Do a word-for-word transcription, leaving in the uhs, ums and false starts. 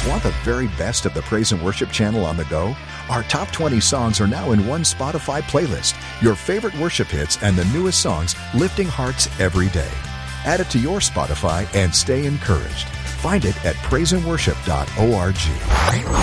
Want the very best of the Praise and Worship channel on the go? Our top twenty songs are now in one Spotify playlist. Your favorite worship hits and the newest songs lifting hearts every day. Add it to your Spotify and stay encouraged. Find it at praise and worship dot org.